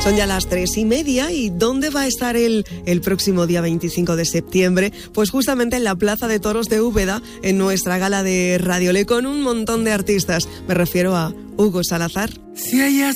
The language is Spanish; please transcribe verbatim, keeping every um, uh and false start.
Son ya las tres y media. ¿Y dónde va a estar él el próximo día veinticinco de septiembre? Pues justamente en la Plaza de Toros de Úbeda, en nuestra gala de Radiolé, con un montón de artistas. Me refiero a Hugo Salazar. Si ella